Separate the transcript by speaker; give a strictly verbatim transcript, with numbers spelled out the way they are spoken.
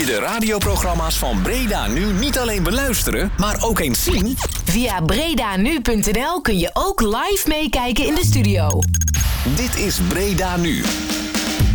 Speaker 1: De radioprogramma's van Breda Nu niet alleen beluisteren, maar ook eens zien?
Speaker 2: Via bredanu punt n l kun je ook live meekijken in de studio.
Speaker 1: Dit is Breda Nu.